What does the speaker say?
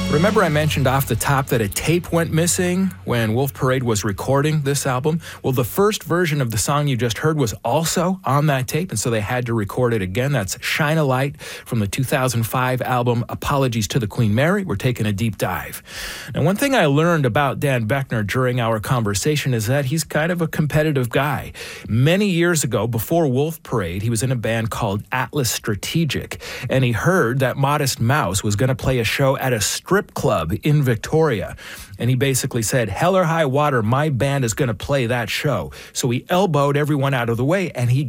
Remember I mentioned off the top that a tape went missing when Wolf Parade was recording this album? Well, the first version of the song you just heard was also on that tape, and so they had to record it again. That's Shine a Light from the 2005 album Apologies to the Queen Mary. We're taking a deep dive. Now, one thing I learned about Dan Boeckner during our conversation is that he's kind of a competitive guy. Many years ago, before Wolf Parade, he was in a band called Atlas Strategic, and he heard that Modest Mouse was going to play a show at a strip club in Victoria. And he basically said, hell or high water, my band is going to play that show. So he elbowed everyone out of the way, and he